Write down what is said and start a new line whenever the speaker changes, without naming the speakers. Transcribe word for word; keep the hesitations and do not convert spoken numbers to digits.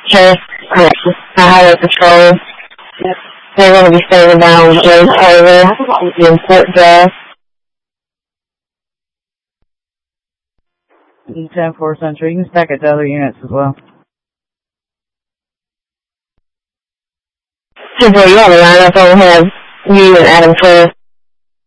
Sheriff, uh, the highway patrol. They're going to be staying down in over in Fort Dell.
ten four Central. You can stack it to other units as well.
Super, you have a lineup. I'll have you and Adam twelve.